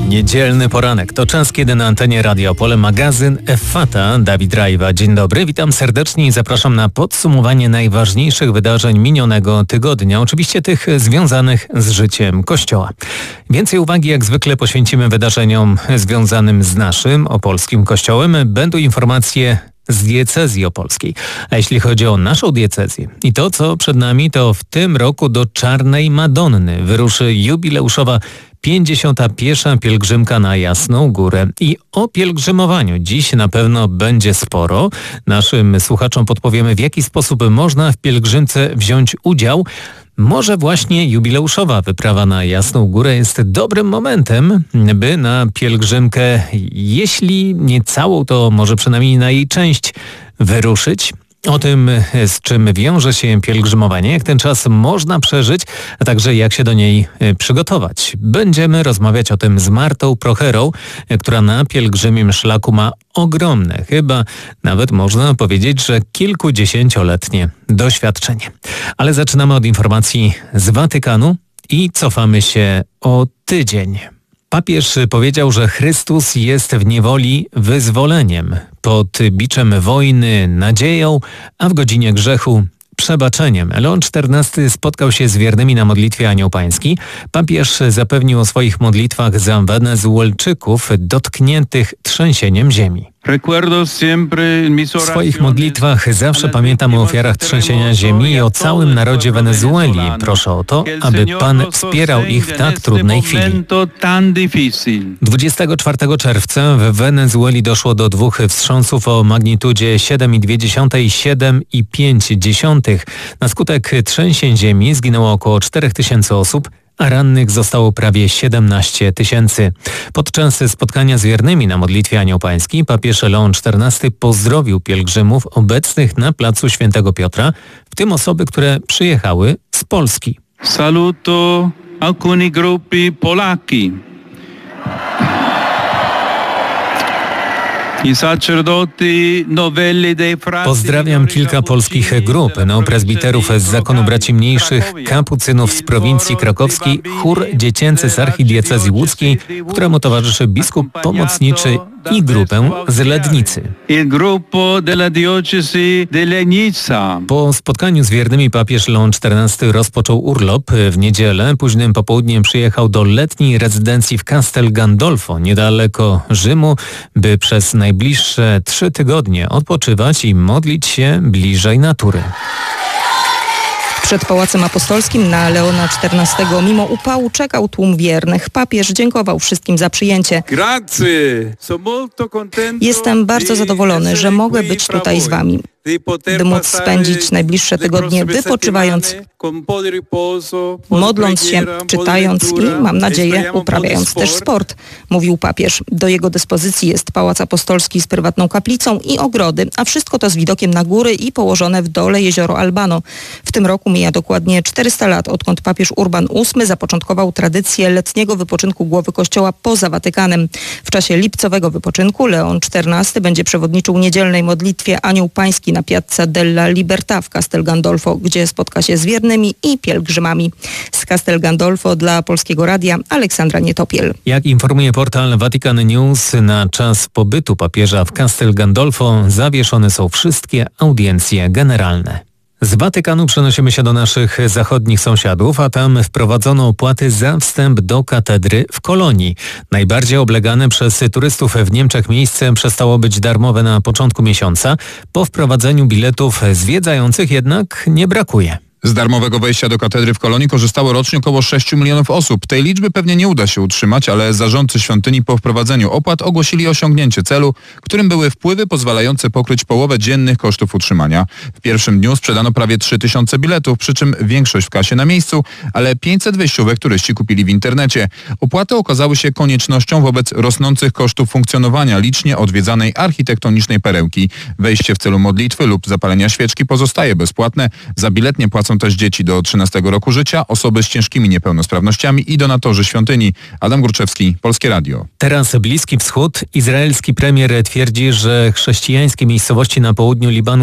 Niedzielny poranek to czas, kiedy na antenie Radia Opole magazyn Effata. Dawid Rajwa. Dzień dobry, witam serdecznie i zapraszam na podsumowanie najważniejszych wydarzeń minionego tygodnia. Oczywiście tych związanych z życiem Kościoła. Więcej uwagi jak zwykle poświęcimy wydarzeniom związanym z naszym opolskim Kościołem. Będą informacje z diecezji opolskiej. A jeśli chodzi o naszą diecezję i to, co przed nami, to w tym roku do Czarnej Madonny wyruszy jubileuszowa 51. pielgrzymka na Jasną Górę. I o pielgrzymowaniu dziś na pewno będzie sporo. Naszym słuchaczom podpowiemy, w jaki sposób można w pielgrzymce wziąć udział. Może właśnie jubileuszowa wyprawa na Jasną Górę jest dobrym momentem, by na pielgrzymkę, jeśli nie całą, to może przynajmniej na jej część wyruszyć. O tym, z czym wiąże się pielgrzymowanie, jak ten czas można przeżyć, a także jak się do niej przygotować. Będziemy rozmawiać o tym z Martą Procherą, która na pielgrzymim szlaku ma ogromne, chyba nawet można powiedzieć, że kilkudziesięcioletnie doświadczenie. Ale zaczynamy od informacji z Watykanu i cofamy się o tydzień. Papież powiedział, że Chrystus jest w niewoli wyzwoleniem, pod biczem wojny nadzieją, a w godzinie grzechu przebaczeniem. Leon XIV spotkał się z wiernymi na modlitwie Anioł Pański. Papież zapewnił o swoich modlitwach za Wenezuelczyków dotkniętych trzęsieniem ziemi. W swoich modlitwach zawsze pamiętam o ofiarach trzęsienia ziemi i o całym narodzie Wenezueli. Proszę o to, aby Pan wspierał ich w tak trudnej chwili. 24 czerwca w Wenezueli doszło do 2 wstrząsów o magnitudzie 7,2 i 7,5. Na skutek trzęsień ziemi zginęło około 4000 osób, a rannych zostało prawie 17 000. Podczas spotkania z wiernymi na modlitwie Anioł Pański papież Leon XIV pozdrowił pielgrzymów obecnych na placu Świętego Piotra, w tym osoby, które przyjechały z Polski. Saluto alcuni gruppi polacchi. Pozdrawiam kilka polskich grup, neopresbiterów z zakonu braci mniejszych, kapucynów z prowincji krakowskiej, chór dziecięcy z archidiecezji łódzkiej, któremu towarzyszy biskup pomocniczy i grupę z Lednicy. Po spotkaniu z wiernymi papież Leon XIV rozpoczął urlop. W niedzielę późnym popołudniem przyjechał do letniej rezydencji w Castel Gandolfo, niedaleko Rzymu, by przez najbliższe 3 tygodnie odpoczywać i modlić się bliżej natury. Przed Pałacem Apostolskim na Leona XIV mimo upału czekał tłum wiernych. Papież dziękował wszystkim za przyjęcie. Jestem bardzo zadowolony, że mogę być tutaj z wami, by móc spędzić najbliższe tygodnie wypoczywając, modląc się, czytając i, mam nadzieję, uprawiając też sport, mówił papież. Do jego dyspozycji jest Pałac Apostolski z prywatną kaplicą i ogrody, a wszystko to z widokiem na góry i położone w dole jezioro Albano. W tym roku mija dokładnie 400 lat, odkąd papież Urban VIII zapoczątkował tradycję letniego wypoczynku głowy Kościoła poza Watykanem. W czasie lipcowego wypoczynku Leon XIV będzie przewodniczył niedzielnej modlitwie Anioł Pański na Piazza della Libertà w Castel Gandolfo, gdzie spotka się z wiernymi i pielgrzymami. Z Castel Gandolfo dla Polskiego Radia Aleksandra Nietopiel. Jak informuje portal Vatican News, na czas pobytu papieża w Castel Gandolfo zawieszone są wszystkie audiencje generalne. Z Watykanu przenosimy się do naszych zachodnich sąsiadów, a tam wprowadzono opłaty za wstęp do katedry w Kolonii. Najbardziej oblegane przez turystów w Niemczech miejsce przestało być darmowe na początku miesiąca. Po wprowadzeniu biletów zwiedzających jednak nie brakuje. Z darmowego wejścia do katedry w Kolonii korzystało rocznie około 6 milionów osób. Tej liczby pewnie nie uda się utrzymać, ale zarządcy świątyni po wprowadzeniu opłat ogłosili osiągnięcie celu, którym były wpływy pozwalające pokryć połowę dziennych kosztów utrzymania. W pierwszym dniu sprzedano prawie 3000 biletów, przy czym większość w kasie na miejscu, ale 500 wejściówek turyści kupili w internecie. Opłaty okazały się koniecznością wobec rosnących kosztów funkcjonowania licznie odwiedzanej architektonicznej perełki. Wejście w celu modlitwy lub zapalenia świeczki pozostaje bezpłatne. Za bilet nie płacą też dzieci do 13 roku życia, osoby z ciężkimi niepełnosprawnościami i donatorzy świątyni. Adam Górczewski, Polskie Radio. Teraz Bliski Wschód. Izraelski premier twierdzi, że chrześcijańskie miejscowości na południu Libanu